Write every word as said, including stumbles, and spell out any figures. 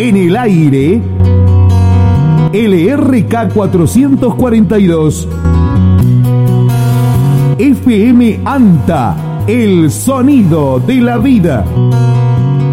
En el aire, L R K cuatrocientos cuarenta y dos. F M ANTA, el sonido de la vida.